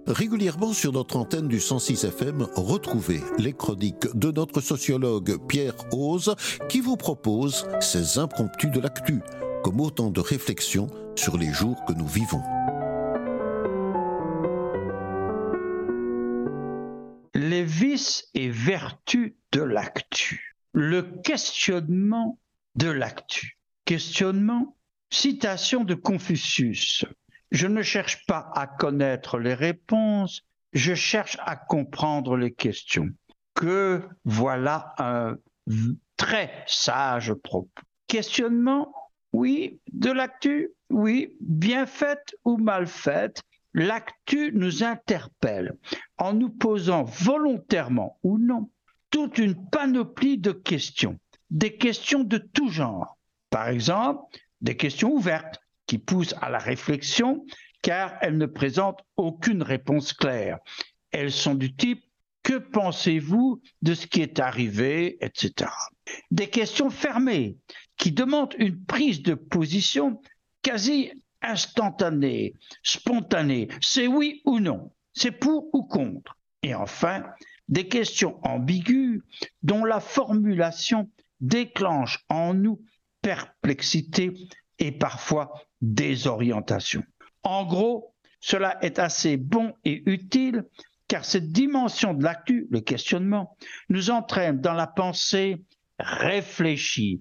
Régulièrement sur notre antenne du 106 FM, retrouvez les chroniques de notre sociologue Pierre Ose qui vous propose ses impromptus de l'actu, comme autant de réflexions sur les jours que nous vivons. Les vices et vertus de l'actu. Le questionnement de l'actu. Questionnement, citation de Confucius. Je ne cherche pas à connaître les réponses, je cherche à comprendre les questions. Que voilà un très sage propos. Questionnement, oui, de l'actu, oui, bien faite ou mal faite, l'actu nous interpelle en nous posant volontairement ou non toute une panoplie de questions, des questions de tout genre. Par exemple, des questions ouvertes qui poussent à la réflexion car elles ne présentent aucune réponse claire. Elles sont du type « que pensez-vous de ce qui est arrivé ?» etc. Des questions fermées qui demandent une prise de position quasi instantanée, spontanée. C'est oui ou non, c'est pour ou contre. Et enfin, des questions ambiguës dont la formulation déclenche en nous perplexité et parfois désorientation. En gros, cela est assez bon et utile car cette dimension de l'actu, le questionnement, nous entraîne dans la pensée réfléchie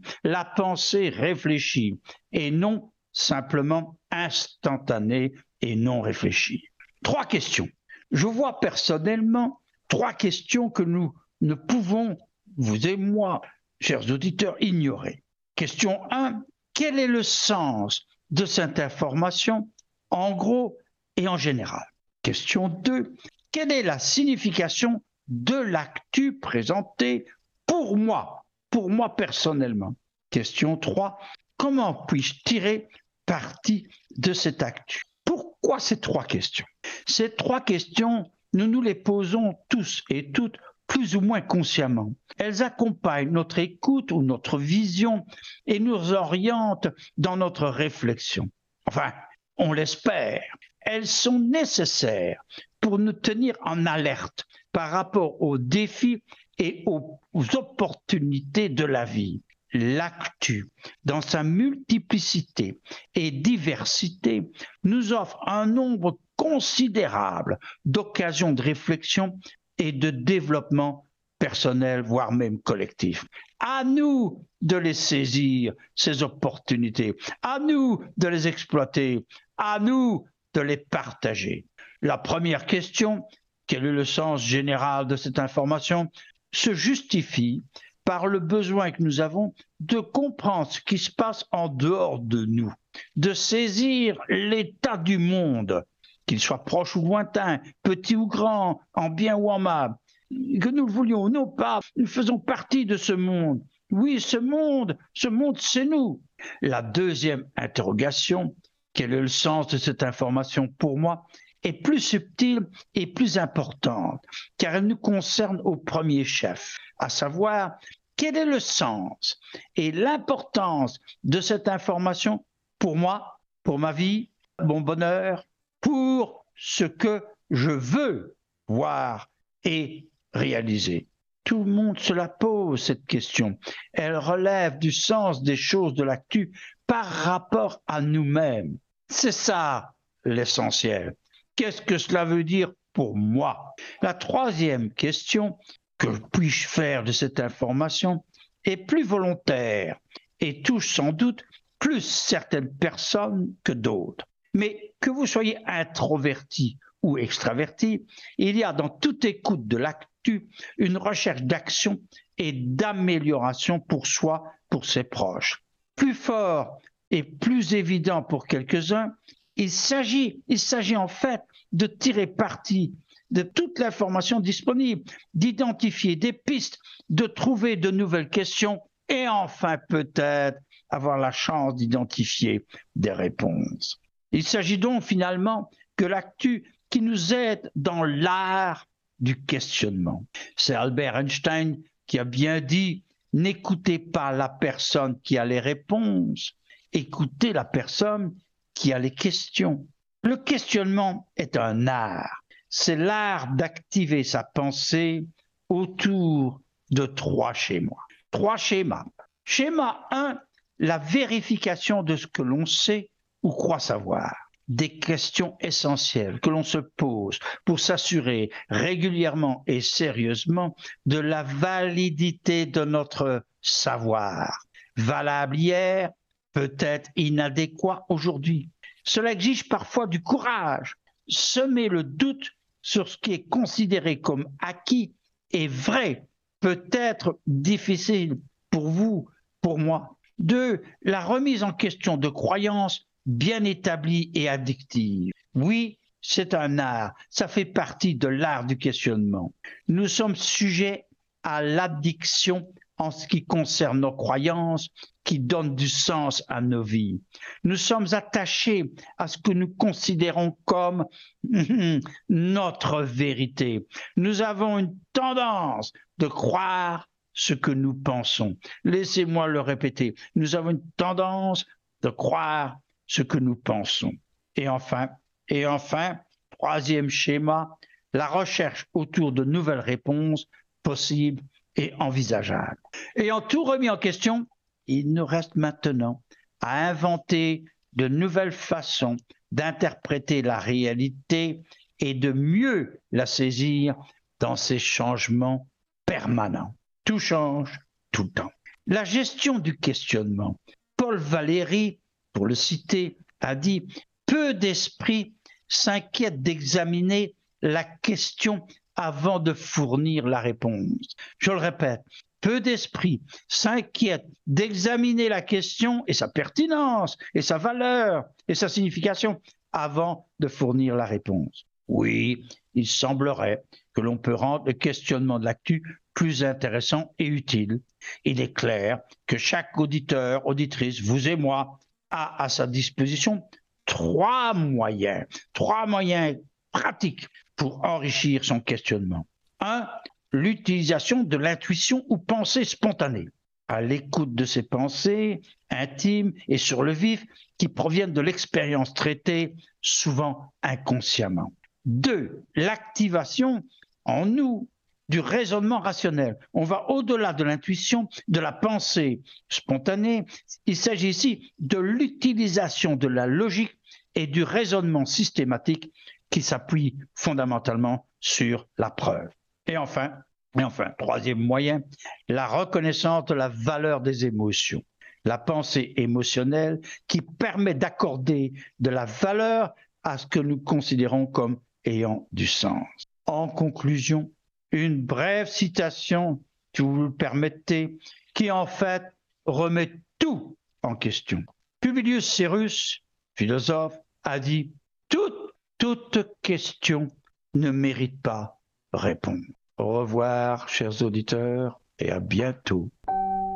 et non simplement instantanée et non réfléchie. 3 questions. Je vois personnellement 3 questions que nous ne pouvons, vous et moi, chers auditeurs, ignorer. Question 1. Quel est le sens de cette information, en gros et en général? Question 2. Quelle est la signification de l'actu présentée pour moi personnellement? Question 3. Comment puis-je tirer parti de cette actu? Pourquoi ces 3 questions? Ces 3 questions, nous nous les posons tous et toutes plus ou moins consciemment. Elles accompagnent notre écoute ou notre vision et nous orientent dans notre réflexion. Enfin, on l'espère. Elles sont nécessaires pour nous tenir en alerte par rapport aux défis et aux opportunités de la vie. L'actu, dans sa multiplicité et diversité, nous offre un nombre considérable d'occasions de réflexion et de développement personnel, voire même collectif. À nous de les saisir, ces opportunités, à nous de les exploiter, à nous de les partager. La première question, quel est le sens général de cette information, se justifie par le besoin que nous avons de comprendre ce qui se passe en dehors de nous, de saisir l'état du monde, qu'il soit proche ou lointain, petit ou grand, en bien ou en mal, que nous le voulions ou non pas, nous faisons partie de ce monde. Oui, ce monde, c'est nous. La deuxième interrogation, quel est le sens de cette information pour moi, est plus subtile et plus importante, car elle nous concerne au premier chef, à savoir quel est le sens et l'importance de cette information pour moi, pour ma vie, mon bonheur, pour ce que je veux voir et réaliser. Tout le monde se la pose, cette question. Elle relève du sens des choses de l'actu par rapport à nous-mêmes. C'est ça l'essentiel. Qu'est-ce que cela veut dire pour moi? La troisième question, que puis-je faire de cette information, est plus volontaire et touche sans doute plus certaines personnes que d'autres. Mais que vous soyez introverti ou extraverti, il y a dans toute écoute de l'actu une recherche d'action et d'amélioration pour soi, pour ses proches. Plus fort et plus évident pour quelques-uns, il s'agit en fait de tirer parti de toute l'information disponible, d'identifier des pistes, de trouver de nouvelles questions et enfin peut-être avoir la chance d'identifier des réponses. Il s'agit donc finalement que l'actu qui nous aide dans l'art du questionnement. C'est Albert Einstein qui a bien dit « N'écoutez pas la personne qui a les réponses, écoutez la personne qui a les questions ». Le questionnement est un art. c'est l'art d'activer sa pensée autour de 3 schémas. 3 schémas. Schéma 1, la vérification de ce que l'on sait ou croit savoir. Des questions essentielles que l'on se pose pour s'assurer régulièrement et sérieusement de la validité de notre savoir. Valable hier, peut-être inadéquat aujourd'hui. Cela exige parfois du courage. Semer le doute sur ce qui est considéré comme acquis et vrai peut être difficile pour vous, pour moi. 2, la remise en question de croyances bien établies et addictives. Oui, c'est un art, ça fait partie de l'art du questionnement. Nous sommes sujets à l'addiction en ce qui concerne nos croyances qui donnent du sens à nos vies. Nous sommes attachés à ce que nous considérons comme notre vérité. Nous avons une tendance de croire ce que nous pensons. Laissez-moi le répéter. Nous avons une tendance de croire ce que nous pensons. Et enfin, 3e schéma, la recherche autour de nouvelles réponses possibles et envisageables. Ayant tout remis en question, il nous reste maintenant à inventer de nouvelles façons d'interpréter la réalité et de mieux la saisir dans ces changements permanents. Tout change tout le temps. La gestion du questionnement. Paul Valéry, pour le citer, a dit « Peu d'esprits s'inquiètent d'examiner la question avant de fournir la réponse. » Je le répète, peu d'esprits s'inquiètent d'examiner la question et sa pertinence, et sa valeur, et sa signification avant de fournir la réponse. Oui, il semblerait que l'on peut rendre le questionnement de l'actu plus intéressant et utile. Il est clair que chaque auditeur, auditrice, vous et moi, a à sa disposition 3 moyens pratiques pour enrichir son questionnement. 1, l'utilisation de l'intuition ou pensée spontanée, à l'écoute de ces pensées intimes et sur le vif qui proviennent de l'expérience traitée, souvent inconsciemment. 2, l'activation en nous du raisonnement rationnel. On va au-delà de l'intuition, de la pensée spontanée. Il s'agit ici de l'utilisation de la logique et du raisonnement systématique qui s'appuie fondamentalement sur la preuve. Et enfin, 3e moyen, la reconnaissance de la valeur des émotions. La pensée émotionnelle qui permet d'accorder de la valeur à ce que nous considérons comme ayant du sens. En conclusion, une brève citation, si vous le permettez, qui en fait remet tout en question. Publius Sérus, philosophe, a dit « Toute question ne mérite pas réponse ». Au revoir, chers auditeurs, et à bientôt.